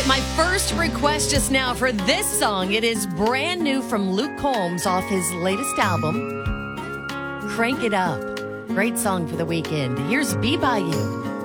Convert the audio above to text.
My first request just now for this song. It is brand new from Luke Combs off his latest album, Crank It Up. Great song for the weekend. Here's Be By You.